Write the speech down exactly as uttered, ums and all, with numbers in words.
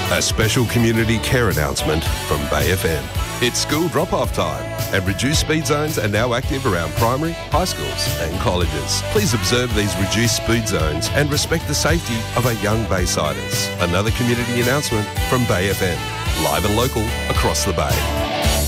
A special community care announcement from Bay F M. It's school drop-off time, and reduced speed zones are now active around primary, high schools and colleges. Please observe these reduced speed zones and respect the safety of our young Baysiders. Another community announcement from Bay F M. Live and local across the Bay.